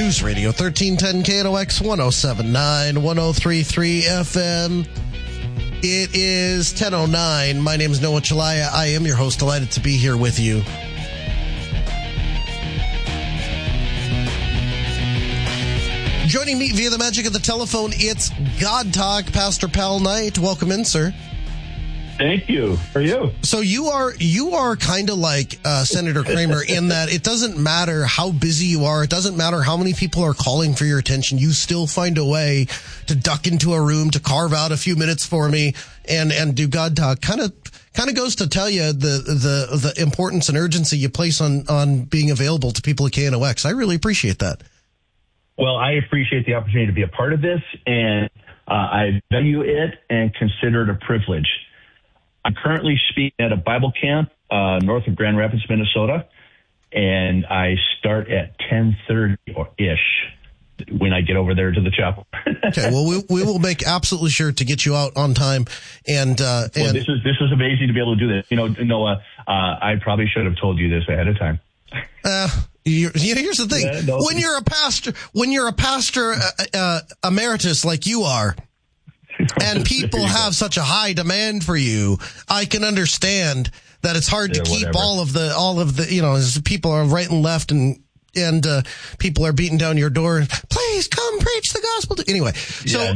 News Radio 1310 KNOX 1079 1033 FM. It is 10:09. My name is Noah Chalaya. I am your host. Delighted to be here with you. Joining me via the magic of the telephone, it's God Talk, Pastor Pal Knight. Welcome in, sir. Thank you. How are you? So you are kind of like Senator Kramer in that it doesn't matter how busy you are. It doesn't matter how many people are calling for your attention. You still find a way to duck into a room, to carve out a few minutes for me and do God Talk. Kind of goes to tell you the importance and urgency you place on being available to people at KNOX. I really appreciate that. Well, I appreciate the opportunity to be a part of this, and I value it and consider it a privilege. I'm currently speaking at a Bible camp north of Grand Rapids, Minnesota, and I start at 10:30-ish when I get over there to the chapel. Okay, well, we will make absolutely sure to get you out on time. And this is amazing to be able to do this. You know, Noah, I probably should have told you this ahead of time. Here's the thing: when you're a pastor emeritus like you are, and people have such a high demand for you, I can understand that it's hard to keep all of the as people are right and left and people are beating down your door. Please come preach the gospel. Anyway, Okay,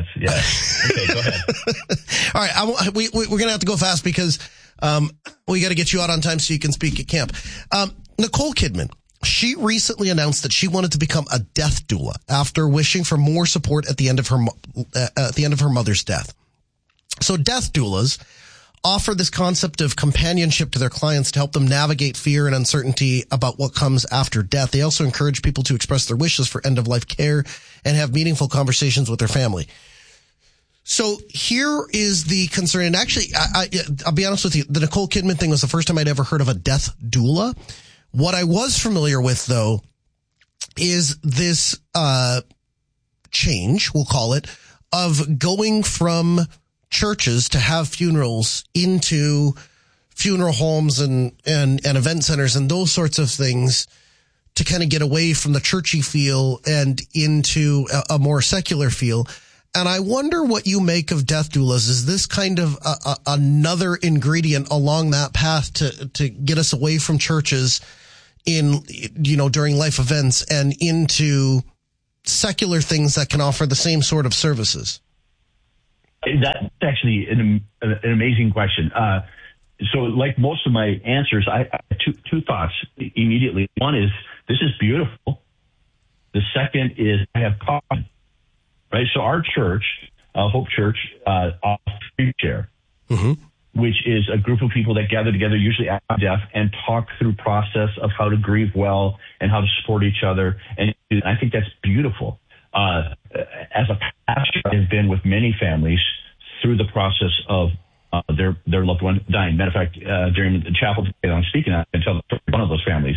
go ahead. All right, we're gonna have to go fast because we got to get you out on time so you can speak at camp. Nicole Kidman. She recently announced that she wanted to become a death doula after wishing for more support at the end of her mother's death. So death doulas offer this concept of companionship to their clients to help them navigate fear and uncertainty about what comes after death. They also encourage people to express their wishes for end-of-life care and have meaningful conversations with their family. So here is the concern. And actually, I'll be honest with you, the Nicole Kidman thing was the first time I'd ever heard of a death doula. What I was familiar with, though, is this change, we'll call it, of going from churches to have funerals into funeral homes and event centers and those sorts of things to kind of get away from the churchy feel and into a more secular feel. And I wonder what you make of death doulas. Is this kind of another ingredient along that path to get us away from churches during life events and into secular things that can offer the same sort of services? That's actually an amazing question. So like most of my answers, I have two thoughts immediately. One is, this is beautiful. The second is, I have caution, right? So our church, Hope Church, offers Grief Share, which is a group of people that gather together, usually after death, and talk through process of how to grieve well and how to support each other. And I think that's beautiful. As a pastor, I've been with many families through the process of their loved one dying. Matter of fact, during the chapel that I'm speaking at, I can tell one of those families,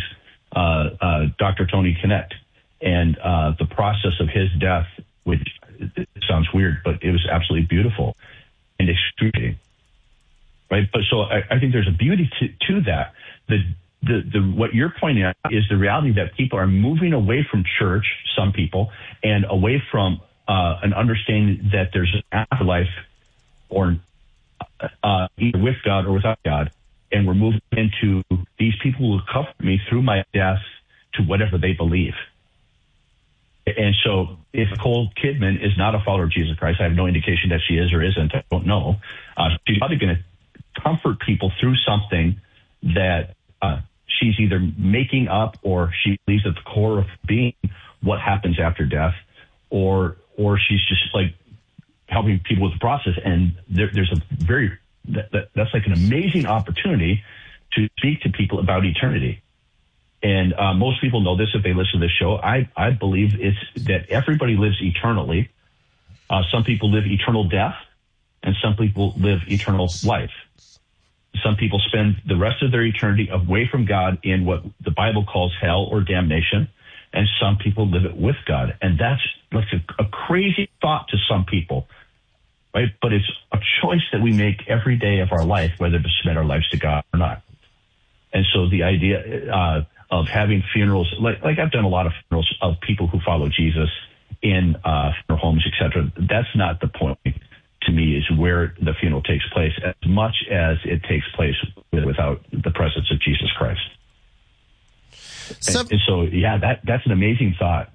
Dr. Tony Connect, and the process of his death, which sounds weird, but it was absolutely beautiful and excruciating. Right, but so I think there's a beauty to that. The what you're pointing out is the reality that people are moving away from church, some people, and away from an understanding that there's an afterlife, or either with God or without God, and we're moving into these people will comfort me through my death to whatever they believe. And so if Nicole Kidman is not a follower of Jesus Christ, I have no indication that she is or isn't. I don't know. She's probably going to comfort people through something that she's either making up, or she believes at the core of being what happens after death, or she's just like helping people with the process. And there's a that's like an amazing opportunity to speak to people about eternity. And most people know this if they listen to this show. I believe it's that everybody lives eternally. Some people live eternal death, and some people live eternal life. Some people spend the rest of their eternity away from God in what the Bible calls hell or damnation, and some people live it with God. And that's like a crazy thought to some people, right? But it's a choice that we make every day of our life, whether to submit our lives to God or not. And so the idea, of having funerals. Like I've done a lot of funerals of people who follow Jesus in funeral homes, etc. That's not the point to me, is where the funeral takes place, as much as it takes place without the presence of Jesus Christ. And so, yeah, that's an amazing thought.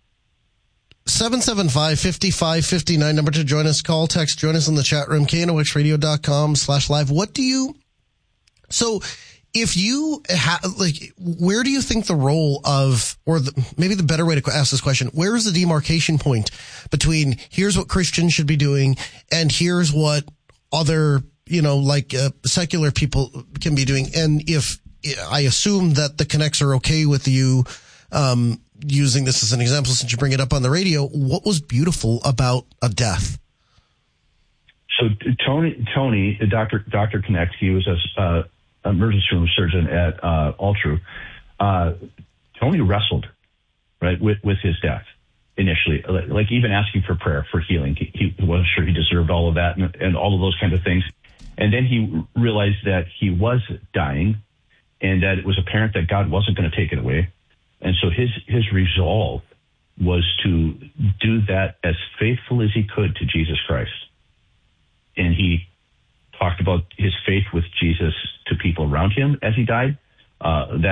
775-5559, number to join us. Call, text, join us in the chat room, knoxradio.com/live. So if you where do you think the role of, or maybe the better way to ask this question, where is the demarcation point between here's what Christians should be doing and here's what other, secular people can be doing? And if I assume that the Connects are okay with you, using this as an example, since you bring it up on the radio, what was beautiful about a death? So Tony, Dr. Connect, he was a emergency room surgeon at Altru. Tony wrestled, right, with his death initially, like even asking for prayer for healing. He wasn't sure he deserved all of that and all of those kinds of things. And then he realized that he was dying and that it was apparent that God wasn't going to take it away. And so his resolve was to do that as faithful as he could to Jesus Christ. And he talked about his faith with Jesus to people around him as he died. In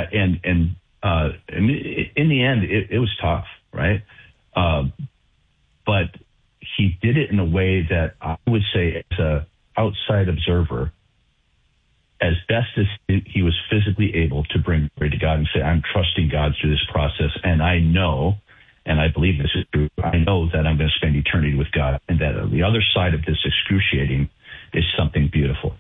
the end, it was tough, right? But he did it in a way that I would say, as an outside observer, as best as he was physically able to bring glory to God and say, I'm trusting God through this process, and I know, and I believe this is true, I know that I'm going to spend eternity with God, and that on the other side of this excruciating is something beautiful.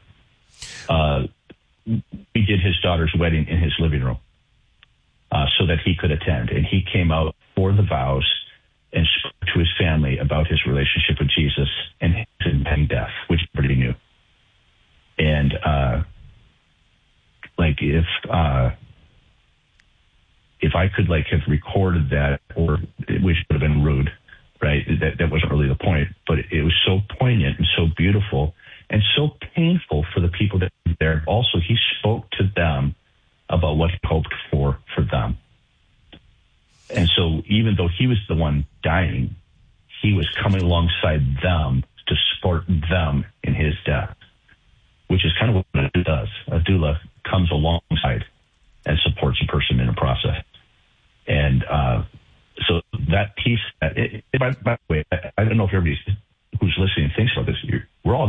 We did his daughter's wedding in his living room so that he could attend, and he came out for the vows and spoke to his family about his relationship with Jesus and his impending death, which everybody knew. And if I could have recorded that, or which would have been rude, right? That wasn't really the point, but it was so poignant and so beautiful and so painful for the people that were there. Also, he spoke to them about what he hoped for them. And so even though he was the one dying, he was coming alongside them to support them in his death, which is kind of what a doula does. A doula comes alongside and supports a person in a process. And so that piece, by the way, I don't know if everybody's